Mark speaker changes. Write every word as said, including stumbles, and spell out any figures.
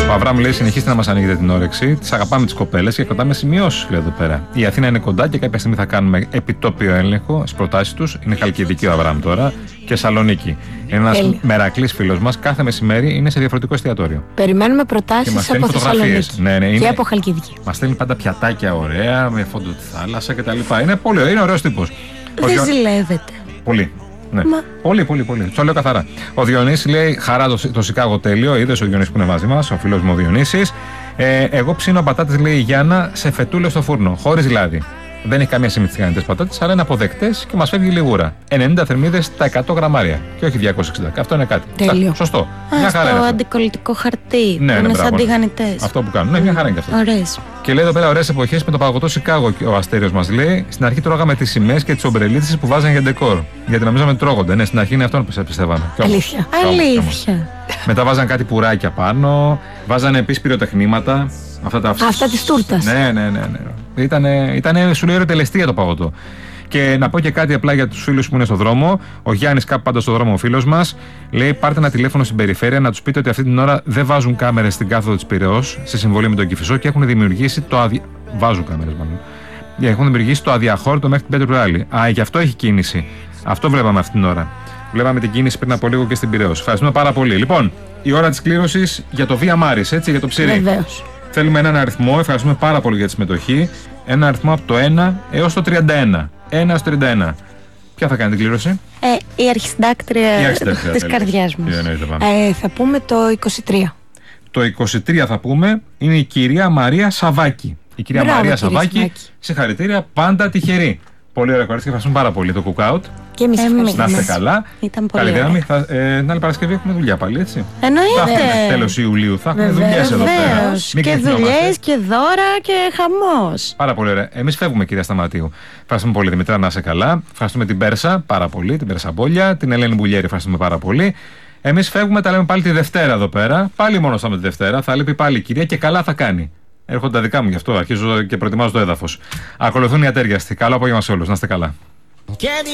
Speaker 1: Ο Αβραάμ λέει: συνεχίστε να μας ανοίγετε την όρεξη. Τις αγαπάμε τις κοπέλες και κρατάμε σημειώσεις, λέει εδώ πέρα. Η Αθήνα είναι κοντά και κάποια στιγμή θα κάνουμε επιτόπιο έλεγχο στις προτάσεις τους. Είναι Χαλκιδική ο Αβραάμ τώρα και Σαλονίκη. Ένας μερακλής φίλος μας κάθε μεσημέρι είναι σε διαφορετικό εστιατόριο.
Speaker 2: Περιμένουμε προτάσεις από Θεσσαλονίκη.
Speaker 1: Ναι, ναι,
Speaker 2: και
Speaker 1: είναι...
Speaker 2: από Χαλκιδική.
Speaker 1: Μας στέλνει πάντα πιατάκια ωραία, με φόντο τη θάλασσα κτλ. Είναι πολύ είναι ωραίος τύπος.
Speaker 2: Δεν ζηλεύεται.
Speaker 1: Πολύ. Ναι.
Speaker 2: Μα...
Speaker 1: Πολύ, πολύ, πολύ. Το λέω καθαρά. Ο Διονύσης λέει: χαρά το, το Σικάγο τέλειο. Είδες ο Διονύσης που είναι μαζί μας, ο φίλος μου ο Διονύσης. Ε, εγώ ψήνω πατάτες, λέει η Γιάννα, σε φετούλες στο φούρνο, χωρίς λάδι. Δεν έχει καμία σημασία τις τηγανιτές πατάτες, αλλά είναι αποδεκτές και μας φεύγει λιγούρα. ενενήντα θερμίδες τα εκατό γραμμάρια. Και όχι διακόσια εξήντα. Αυτό είναι κάτι.
Speaker 2: Τέλειο.
Speaker 1: Σωστό.
Speaker 2: Α, μια χαρά. Το αντικολλητικό χαρτί.
Speaker 1: Ναι,
Speaker 2: που
Speaker 1: ναι,
Speaker 2: είναι σαν τηγανιτές.
Speaker 1: Αυτό που κάνουν. Ναι, μια χαρά είναι και αυτό.
Speaker 2: Ωραίες.
Speaker 1: Και λέει εδώ πέρα ωραίες εποχές με το παγωτό Σικάγο. Ο Αστέριος μας λέει: στην αρχή τρώγαμε τις σημαίες και τις ομπρελίτσες που βάζανε για ντεκόρ. Γιατί νομίζαμε τρώγονται. Ναι, στην αρχή είναι αυτό που πιστεύαμε.
Speaker 2: Αλήθεια. Αλήθεια.
Speaker 1: Μετά βάζαν κάτι πουράκια πάνω. Βάζανε επίσης πυροτεχνήματα. Αυτά, τα...
Speaker 2: Αυτά της τούρτας.
Speaker 1: Ναι, ναι, ναι. ναι. Ήτανε, ήτανε σου λέει ερωτελεστία το παγωτό. Και να πω και κάτι απλά για τους φίλους που είναι στο δρόμο. Ο Γιάννης, κάπου πάντα στο δρόμο, ο φίλος μας, λέει: πάρτε ένα τηλέφωνο στην περιφέρεια να τους πείτε ότι αυτή την ώρα δεν βάζουν κάμερες στην κάθοδο της Πειραιώς σε συμβολή με τον Κηφισό και έχουν δημιουργήσει το αδια... Βάζουν κάμερες, μάλλον. Έχουν δημιουργήσει το αδιαχώρητο μέχρι την Πέτρου Ράλη. Α, γι' αυτό έχει κίνηση. Αυτό βλέπαμε αυτή την ώρα. Βλέπαμε την κίνηση πριν από λίγο και στην Πειραιώς. Ευχαριστούμε πάρα πολύ. Λοιπόν, η ώρα της κλήρωσης για το Βία Μάρης, έτσι, για το ψηρί.
Speaker 2: Βεβαίως.
Speaker 1: Θέλουμε έναν αριθμό, ευχαριστούμε πάρα πολύ για τη συμμετοχή. Ένα αριθμό από το ένα έως το τριάντα ένα. ένα έως τριάντα ένα. Ποια θα κάνει την κλήρωση?
Speaker 2: Ε, η αρχισυντάκτρια της καρδιάς μας. Ε, θα πούμε το είκοσι τρία.
Speaker 1: Το είκοσι τρία θα πούμε είναι η κυρία Μαρία Σαβάκη. Η κυρία
Speaker 2: Μπράβο,
Speaker 1: Μαρία
Speaker 2: κύριε
Speaker 1: Σαβάκη,
Speaker 2: Σαβάκη. Συγχαρητήρια,
Speaker 1: πάντα τυχερή. Πολύ ωραία κορίτσια, ευχαριστούμε πάρα πολύ το Cookout.
Speaker 2: Και εμείς ευχαριστούμε.
Speaker 1: Να είστε καλά.
Speaker 2: Ήταν πολύ
Speaker 1: καλή δύναμη.
Speaker 2: ωραία.
Speaker 1: Θα, ε, την άλλη Παρασκευή έχουμε δουλειά πάλι, έτσι.
Speaker 2: Εννοείται.
Speaker 1: Τέλος Ιουλίου θα έχουμε δουλειές εδώ πέρα.
Speaker 2: Και δουλειές και δώρα και χαμός.
Speaker 1: Πάρα πολύ ωραία. Εμείς φεύγουμε, κυρία Σταματίου. Ευχαριστούμε πολύ, Δημητρά, να είσαι καλά. Ευχαριστούμε την Πέρσα πάρα πολύ, την Πέρσα Μπόλια, την Ελένη Μπουλιέρη, ευχαριστούμε πάρα πολύ. Εμείς φεύγουμε, τα λέμε πάλι τη Δευτέρα εδώ πέρα. Πάλι μόνο θα με τη Δευτέρα. Θα λείπει πάλι η κυρία και καλά θα κάνει. Έρχονται τα δικά μου γι' αυτό. Αρχίζω και προετοιμάζω το έδαφος. Ακολουθούν οι ατέριαστοι. Καλό απόγευμα σε όλους. Να είστε καλά.